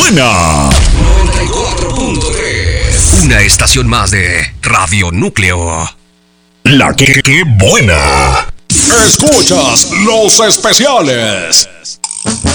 buena. 94.3. Una estación más de Radio Núcleo. La que buena. Escuchas los especiales.